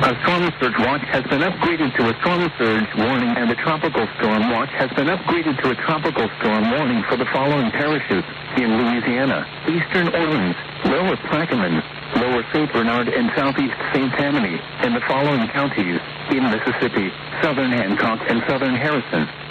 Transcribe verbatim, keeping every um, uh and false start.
A storm surge watch has been upgraded to a storm surge warning, and the tropical storm watch has been upgraded to a tropical storm warning for the following parishes in Louisiana: Eastern Orleans, Lower Plaquemine, Lower Saint Bernard, and Southeast Saint Tammany, and the following counties in Mississippi: Southern Hancock and Southern Harrison.